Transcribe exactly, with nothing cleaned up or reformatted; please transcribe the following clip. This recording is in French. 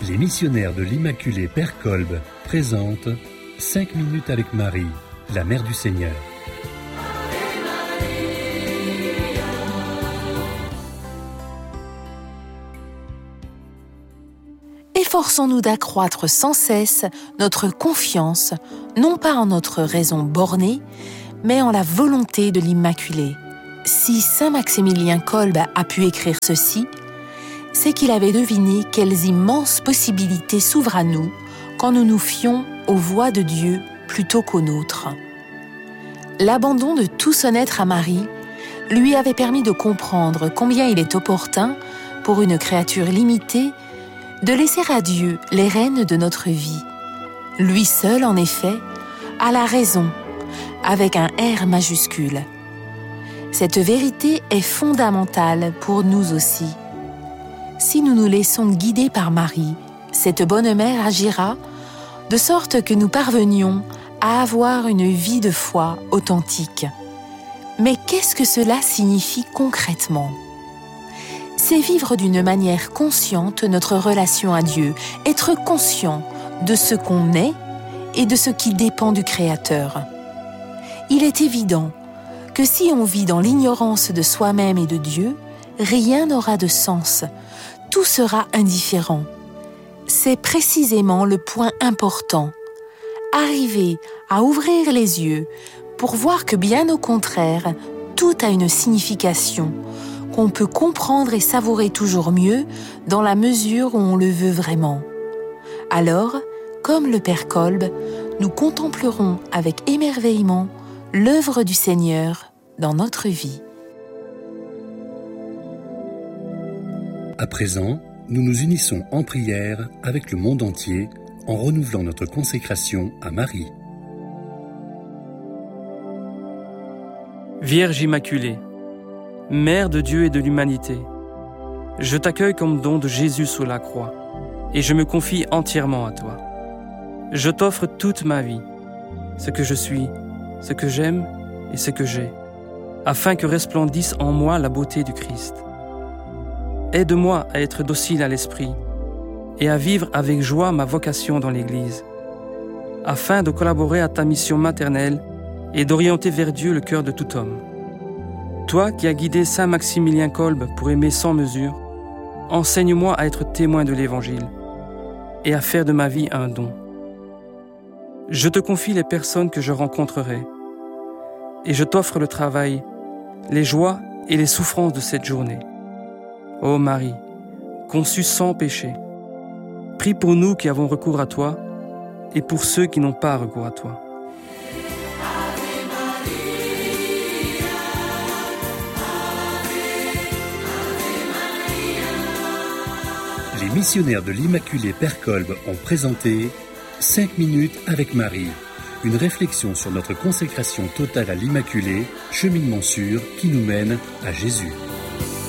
Les missionnaires de l'Immaculée Père Kolb présentent cinq minutes avec Marie, la Mère du Seigneur. Efforçons-nous d'accroître sans cesse notre confiance, non pas en notre raison bornée, mais en la volonté de l'Immaculée. Si saint Maximilien Kolb a pu écrire ceci, c'est qu'il avait deviné quelles immenses possibilités s'ouvrent à nous quand nous nous fions aux voies de Dieu plutôt qu'aux nôtres. L'abandon de tout son être à Marie lui avait permis de comprendre combien il est opportun, pour une créature limitée, de laisser à Dieu les rênes de notre vie. Lui seul, en effet, a la raison, avec un R majuscule. Cette vérité est fondamentale pour nous aussi. Si nous nous laissons guider par Marie, cette bonne mère agira de sorte que nous parvenions à avoir une vie de foi authentique. Mais qu'est-ce que cela signifie concrètement ? C'est vivre d'une manière consciente notre relation à Dieu, être conscient de ce qu'on est et de ce qui dépend du Créateur. Il est évident que si on vit dans l'ignorance de soi-même et de Dieu, rien n'aura de sens, tout sera indifférent. C'est précisément le point important. Arriver à ouvrir les yeux pour voir que bien au contraire, tout a une signification, qu'on peut comprendre et savourer toujours mieux dans la mesure où on le veut vraiment. Alors, comme le Père Kolb, nous contemplerons avec émerveillement l'œuvre du Seigneur dans notre vie. À présent, nous nous unissons en prière avec le monde entier en renouvelant notre consécration à Marie. Vierge Immaculée, Mère de Dieu et de l'humanité, je t'accueille comme don de Jésus sous la croix et je me confie entièrement à toi. Je t'offre toute ma vie, ce que je suis, ce que j'aime et ce que j'ai, afin que resplendisse en moi la beauté du Christ. Aide-moi à être docile à l'esprit et à vivre avec joie ma vocation dans l'Église, afin de collaborer à ta mission maternelle et d'orienter vers Dieu le cœur de tout homme. Toi qui as guidé saint Maximilien Kolb pour aimer sans mesure, enseigne-moi à être témoin de l'Évangile et à faire de ma vie un don. Je te confie les personnes que je rencontrerai et je t'offre le travail, les joies et les souffrances de cette journée. Ô Marie, conçue sans péché, prie pour nous qui avons recours à toi et pour ceux qui n'ont pas recours à toi. Les missionnaires de l'Immaculée Père Kolb ont présenté cinq minutes avec Marie, une réflexion sur notre consécration totale à l'Immaculée, cheminement sûr qui nous mène à Jésus.